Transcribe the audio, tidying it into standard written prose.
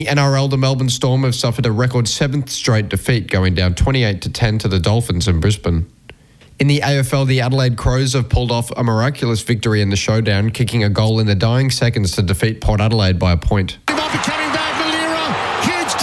NRL, the Melbourne Storm have suffered a record 7th straight defeat, going down 28-10 to the Dolphins in Brisbane. In the AFL, the Adelaide Crows have pulled off a miraculous victory in the showdown, kicking a goal in the dying seconds to defeat Port Adelaide by a point.